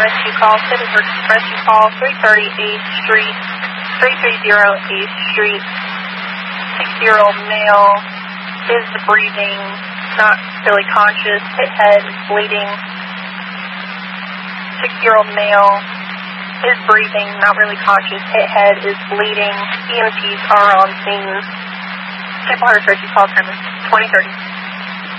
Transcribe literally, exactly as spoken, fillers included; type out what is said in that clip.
rescue call, seven rescue call, three thirty eighth Street, three three zero eighth Street. Six-year-old male is breathing, not really conscious, hit head, bleeding. Six-year-old male is breathing, not really conscious, hit head, is bleeding. E M Ts are on scene. Sample Hunter's rescue call, time is twenty thirty.